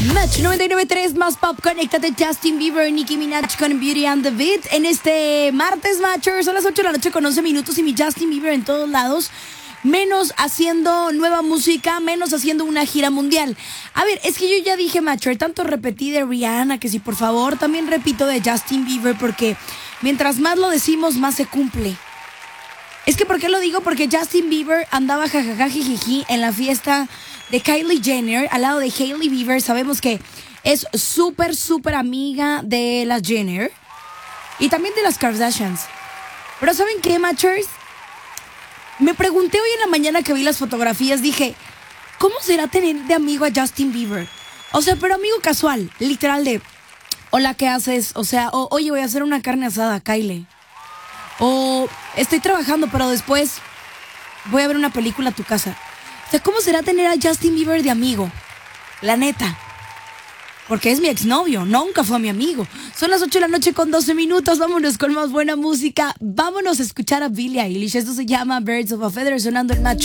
Match 99.3 más pop, conéctate. Justin Bieber, Nicki Minaj con Beauty and the Beat. En este martes, Matchers, son las 8 de la noche con 11 minutos y mi Justin Bieber en todos lados. Menos haciendo nueva música, menos haciendo una gira mundial. A ver, es que yo ya dije, Matcher, tanto repetí de Rihanna que si por favor, también repito de Justin Bieber porque mientras más lo decimos, más se cumple. Es que, ¿por qué lo digo? Porque Justin Bieber andaba jajajajijiji en la fiesta de Kylie Jenner, al lado de Hailey Bieber. Sabemos que es súper amiga de las Jenner y también de las Kardashians. Pero ¿saben qué, Matchers? Me pregunté hoy en la mañana que vi las fotografías, dije, ¿cómo será tener de amigo a Justin Bieber? O sea, pero amigo casual, literal de, hola, ¿qué haces? O sea, oye, voy a hacer una carne asada, Kylie. O estoy trabajando, pero después voy a ver una película a tu casa. O sea, ¿cómo será tener a Justin Bieber de amigo? La neta. Porque es mi exnovio, nunca fue mi amigo. Son las 8 de la noche con 12 minutos. Vámonos con más buena música. Vámonos a escuchar a Billie Eilish. Esto se llama Birds of a Feather, sonando el Match.